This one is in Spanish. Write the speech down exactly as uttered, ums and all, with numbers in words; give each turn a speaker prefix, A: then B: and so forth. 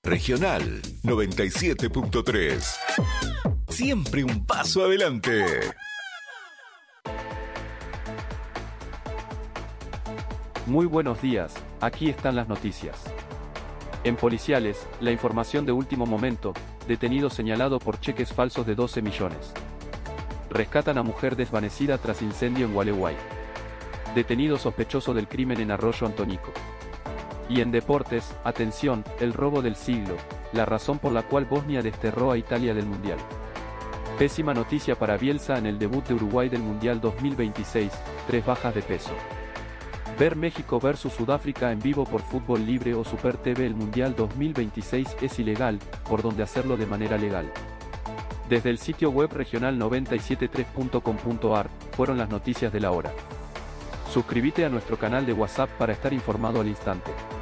A: Regional noventa y siete punto tres. Siempre un paso adelante.
B: Muy buenos días, aquí están las noticias. En Policiales, la información de último momento, detenido señalado por cheques falsos de doce millones. Rescatan a mujer desvanecida tras incendio en Gualeguay. Detenido sospechoso del crimen en Arroyo Antonico. Y en deportes, atención, el robo del siglo, la razón por la cual Bosnia desterró a Italia del Mundial. Pésima noticia para Bielsa en el debut de Uruguay del Mundial dos mil veintiséis, tres bajas de peso. Ver México versus Sudáfrica en vivo por Fútbol Libre o Super T V el Mundial dos mil veintiséis es ilegal, por donde hacerlo de manera legal. Desde el sitio web regional noventa y siete punto tres punto com punto ar, fueron las noticias de la hora. Suscríbete a nuestro canal de WhatsApp para estar informado al instante.